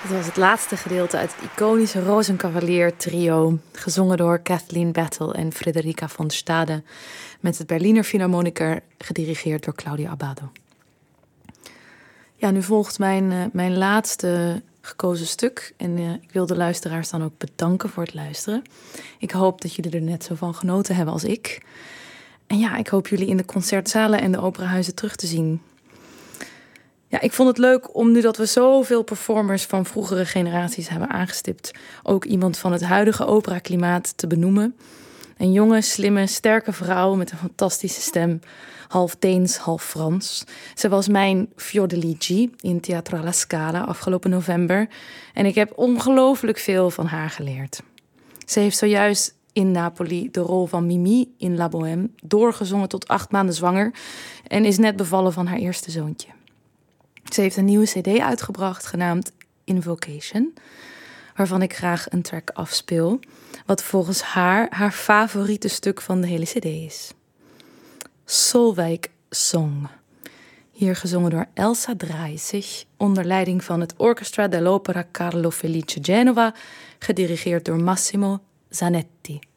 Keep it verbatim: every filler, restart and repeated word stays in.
Dit was het laatste gedeelte uit het iconische Rosenkavalier trio, gezongen door Kathleen Battle en Frederica von Stade, met het Berliner Philharmoniker gedirigeerd door Claudio Abbado. Ja, nu volgt mijn, uh, mijn laatste gekozen stuk en uh, ik wil de luisteraars dan ook bedanken voor het luisteren. Ik hoop dat jullie er net zo van genoten hebben als ik. En ja, ik hoop jullie in de concertzalen en de operahuizen terug te zien. Ja, ik vond het leuk om nu dat we zoveel performers van vroegere generaties hebben aangestipt, ook iemand van het huidige operaklimaat te benoemen. Een jonge, slimme, sterke vrouw met een fantastische stem, half Deens, half Frans. Ze was mijn Fiordiligi in Teatro alla Scala afgelopen november en ik heb ongelooflijk veel van haar geleerd. Ze heeft zojuist in Napoli de rol van Mimi in La Bohème doorgezongen tot acht maanden zwanger en is net bevallen van haar eerste zoontje. Ze heeft een nieuwe cd uitgebracht genaamd Invocation, waarvan ik graag een track afspeel, wat volgens haar haar favoriete stuk van de hele cd is. Solveig Song, hier gezongen door Elsa Dreisig, onder leiding van het Orchestra dell'Opera Carlo Felice Genova, gedirigeerd door Massimo Zanetti.